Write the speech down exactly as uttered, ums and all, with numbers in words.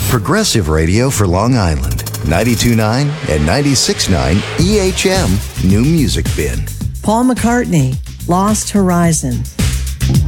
Progressive radio for Long Island. ninety-two point nine and ninety-six point nine E H M New Music Bin. Paul McCartney, Lost Horizon.